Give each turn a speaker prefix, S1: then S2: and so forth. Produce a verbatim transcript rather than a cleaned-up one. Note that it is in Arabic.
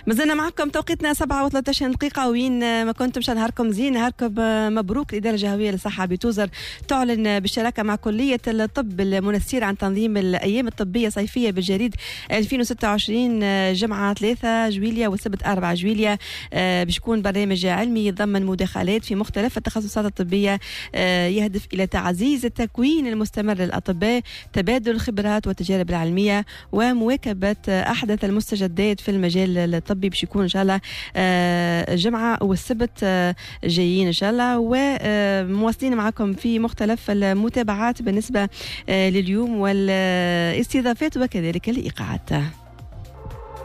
S1: مازلنا معكم، توقيتنا سبعة وثلاثة عشر دقيقة. وين ما كنتم شان نهاركم زين، نهاركم مبروك. الإدارة الجهوية للصحة بتوزر تعلن بالشراكة مع كلية الطب المنسير عن تنظيم الأيام الطبية صيفية بالجريد ألفين وستة وعشرين، جمعة ثلاثة جويلية والسبت أربعة جويلية. بشكون برنامج علمي يتضمن مداخلات في مختلف التخصصات الطبية، يهدف إلى تعزيز التكوين المستمر للأطباء، تبادل الخبرات والتجارب العلمية، ومواكبة أحدث المستجدات في المجال الطبي. باش يكون إن شاء الله الجمعة والسبت جايين إن شاء الله، ومواصلين معكم في مختلف المتابعات بالنسبة لليوم والاستضافات وكذلك الإيقاعات.